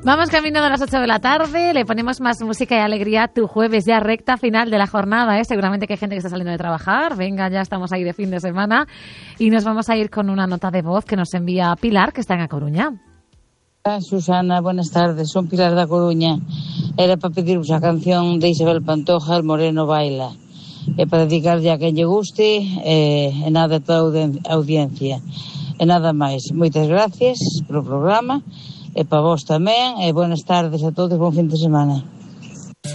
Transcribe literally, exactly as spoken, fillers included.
Vamos caminando a las ocho de la tarde, le ponemos más música y alegría a tu jueves, ya recta final de la jornada, ¿eh? Seguramente que hay gente que está saliendo de trabajar, venga, ya estamos ahí de fin de semana y nos vamos a ir con una nota de voz que nos envía Pilar, que está en A Coruña. Susana, buenas tardes, son Pilar da Coruña. Era para pediros a canción de Isabel Pantoja, El Moreno Baila, e para dedicarlle a quen lle guste, e, e nada a toda a audiencia. E nada máis, moitas gracias polo programa, e para vos tamén, e buenas tardes a todos, bon fin de semana.